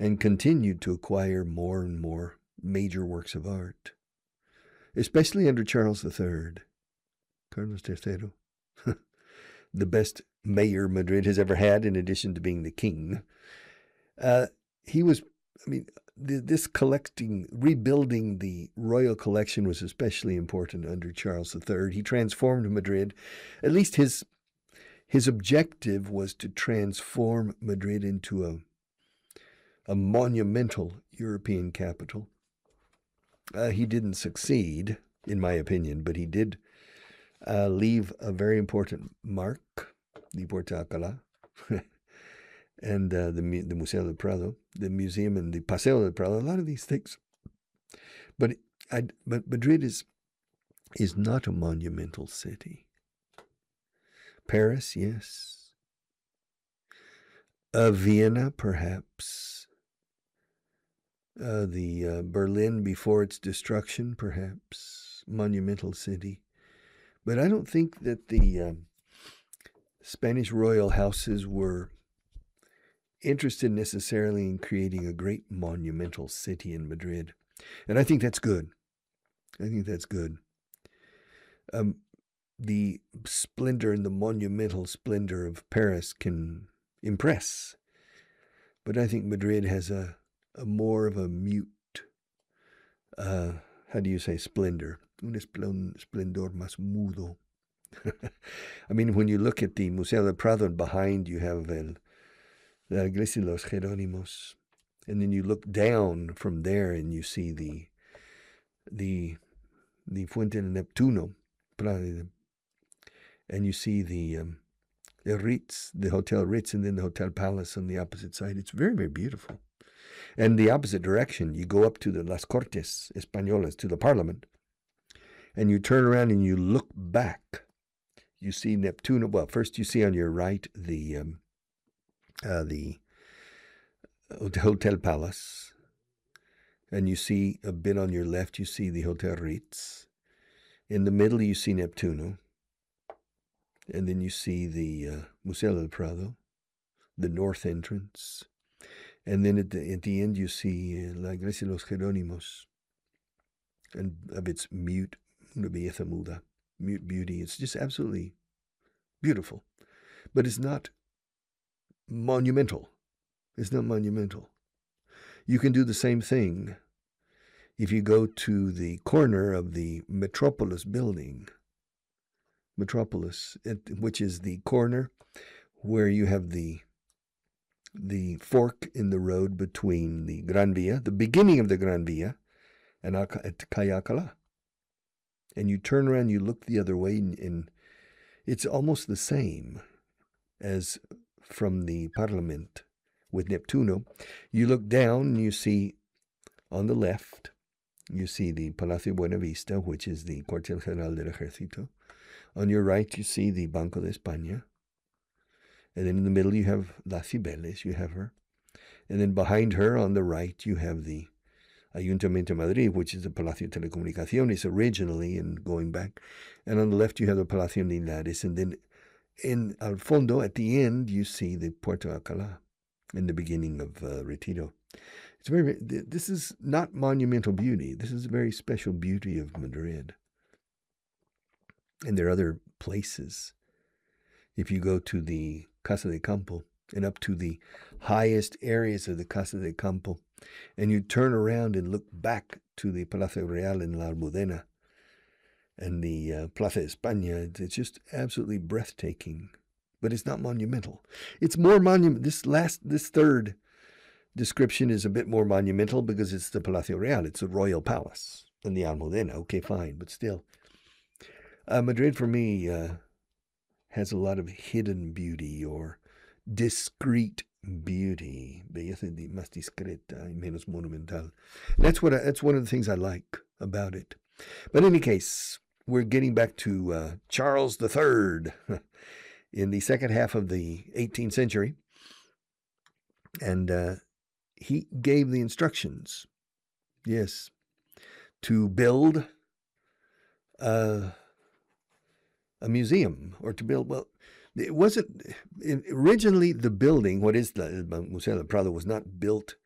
and continued to acquire more and more major works of art, especially under Charles III, Carlos III, the best mayor Madrid has ever had, in addition to being the king. He was, I mean, this rebuilding the royal collection was especially important under Charles III. He transformed Madrid. At least his objective was to transform Madrid into a monumental European capital. He didn't succeed, in my opinion, but he did leave a very important mark, the Puerta Alcalá, and the Museo del Prado, the museum, and the Paseo del Prado, a lot of these things. But Madrid is not a monumental city. Paris, yes. Vienna, perhaps. The Berlin before its destruction, perhaps. Monumental city. But I don't think that the Spanish royal houses were interested necessarily in creating a great monumental city in Madrid. And I think that's good. I think that's good. The splendor and the monumental splendor of Paris can impress. But I think Madrid has a more of a mute, how do you say splendor? Un esplendor más mudo. I mean, when you look at the Museo del Prado, and behind you have la Iglesia de los Jerónimos, and then you look down from there and you see the Fuente del Neptuno, and you see the Ritz, the Hotel Ritz, and then the Hotel Palace on the opposite side. It's very, very beautiful. And the opposite direction, you go up to the Las Cortes Españolas, to the Parliament, and you turn around and you look back. You see Neptuno. Well, first you see on your right the Hotel Palace, and you see a bit on your left, you see the Hotel Ritz. In the middle, you see Neptuno, and then you see the Museo del Prado, the north entrance, and then at the end, you see La Iglesia de los Jerónimos, and of its mute, una belleza muda, mute beauty. It's just absolutely beautiful, but it's not monumental. It's not monumental. You can do the same thing if you go to the corner of the Metropolis building. Metropolis, which is the corner where you have the fork in the road between the Gran Via, the beginning of the Gran Via, and Calle Alcalá. And you turn around, you look the other way, and it's almost the same as from the Parliament with Neptuno. You look down and you see on the left, you see the Palacio Buenavista, which is the Cuartel General del Ejército. On your right, you see the Banco de España. And then in the middle, you have Las Cibeles, you have her. And then behind her, on the right, you have the Ayuntamiento de Madrid, which is the Palacio de Telecomunicaciones originally and going back. And on the left, you have the Palacio Linares. And then in al fondo, at the end, you see the Puerto Alcalá in the beginning of Retiro. It's this is not monumental beauty. This is a very special beauty of Madrid. And there are other places. If you go to the Casa de Campo and up to the highest areas of the Casa de Campo, and you turn around and look back to the Palacio Real in La Almudena and the Plaza España, it's just absolutely breathtaking. But it's not monumental. It's more monumental. This third description is a bit more monumental because it's the Palacio Real. It's a royal palace in the Almudena. Okay, fine, but still. Madrid, for me, has a lot of hidden beauty or discreet beauty. Belleza más discreta y menos monumental. That's one of the things I like about it. But in any case, we're getting back to Charles III in the second half of the 18th century. And he gave the instructions, yes, to build a museum, or to build, well, it wasn't, originally the building, what is the Museo del Prado, was not built